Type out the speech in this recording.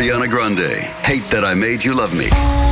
Ariana Grande, Hate That I Made You Love Me.